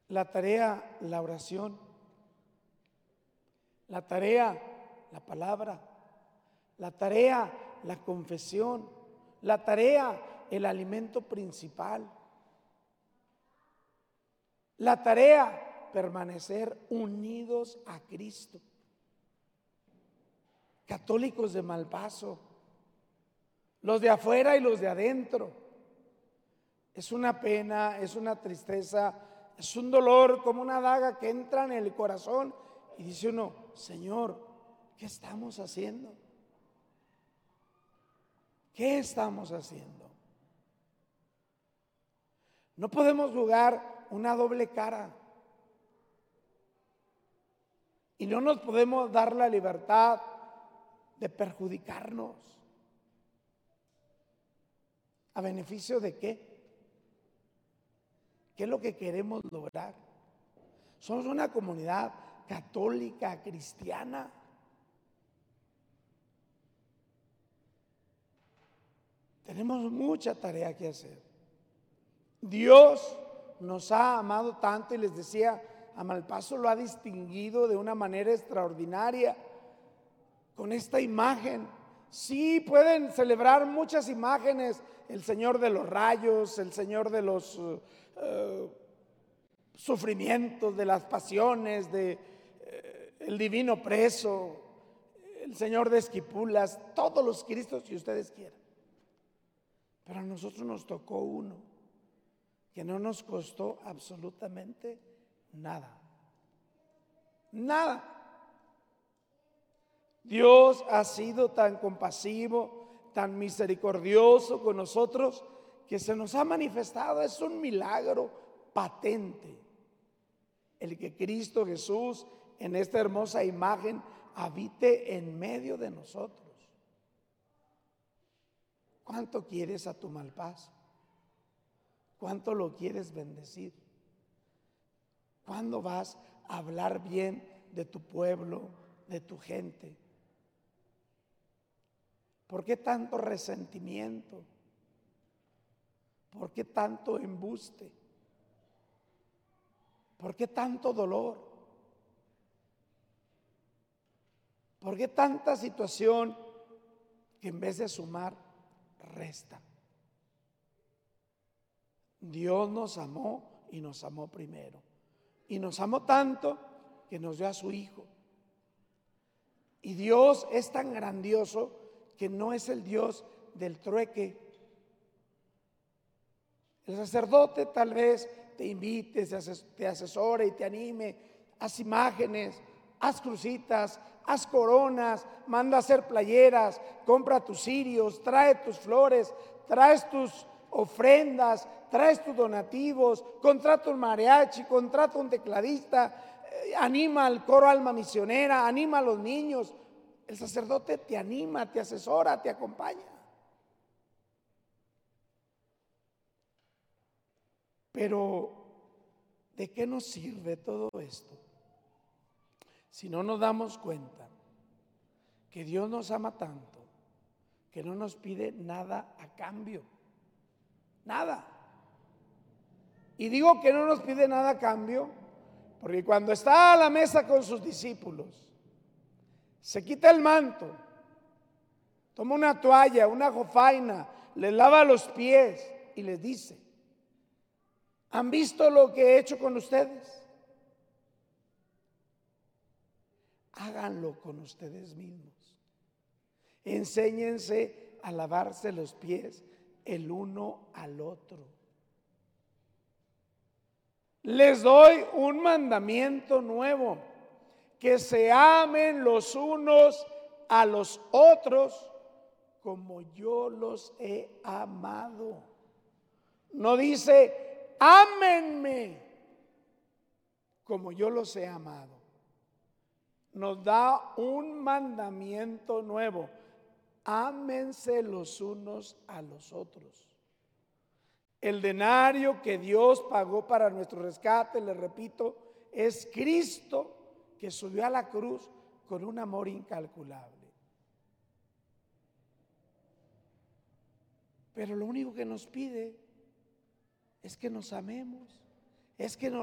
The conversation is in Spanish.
La tarea, la oración. La tarea, la palabra. La tarea, la confesión. La tarea, el alimento principal. La tarea, permanecer unidos a Cristo. Católicos de Malpaso, los de afuera y los de adentro. Es una pena, es una tristeza, es un dolor como una daga que entra en el corazón y dice uno: Señor, ¿qué estamos haciendo? ¿Qué estamos haciendo? No podemos jugar una doble cara y no nos podemos dar la libertad de perjudicarnos. ¿A beneficio de qué? ¿Qué es lo que queremos lograr? Somos una comunidad católica, cristiana. Tenemos mucha tarea que hacer. Dios nos ha amado tanto, y les decía, a Malpaso lo ha distinguido de una manera extraordinaria con esta imagen. Sí, pueden celebrar muchas imágenes: el Señor de los rayos, el Señor de los sufrimientos, de las pasiones, el divino preso, el Señor de Esquipulas, todos los Cristos que ustedes quieran. Pero a nosotros nos tocó uno que no nos costó absolutamente nada. Nada. Dios ha sido tan compasivo, tan misericordioso con nosotros, que se nos ha manifestado. Es un milagro patente el que Cristo Jesús, en esta hermosa imagen, habite en medio de nosotros. ¿Cuánto quieres a tu Malpaso? ¿Cuánto lo quieres bendecir? ¿Cuándo vas a hablar bien de tu pueblo, de tu gente? ¿Por qué tanto resentimiento? ¿Por qué tanto embuste? ¿Por qué tanto dolor? ¿Por qué tanta situación que en vez de sumar, resta? Dios nos amó y nos amó primero. Y nos amó tanto que nos dio a su Hijo. Y Dios es tan grandioso que no es el Dios del trueque. El sacerdote tal vez te invite, te asesore y te anime: haz imágenes, haz crucitas, haz coronas, manda a hacer playeras, compra tus cirios, trae tus flores, traes tus ofrendas, traes tus donativos, contrata un mariachi, contrata un tecladista, anima al coro Alma Misionera, anima a los niños. El sacerdote te anima, te asesora, te acompaña. Pero ¿de qué nos sirve todo esto si no nos damos cuenta que Dios nos ama tanto que no nos pide nada a cambio? Nada. Y digo que no nos pide nada a cambio porque cuando está a la mesa con sus discípulos, se quita el manto, toma una toalla, una jofaina, les lava los pies y les dice: ¿han visto lo que he hecho con ustedes? Háganlo con ustedes mismos. Enséñense a lavarse los pies el uno al otro. Les doy un mandamiento nuevo: que se amen los unos a los otros como yo los he amado. No dice: ámenme como yo los he amado. Nos da un mandamiento nuevo: ámense los unos a los otros. El denario que Dios pagó para nuestro rescate, les repito, es Cristo, que subió a la cruz con un amor incalculable. Pero lo único que nos pide es que nos amemos, es que nos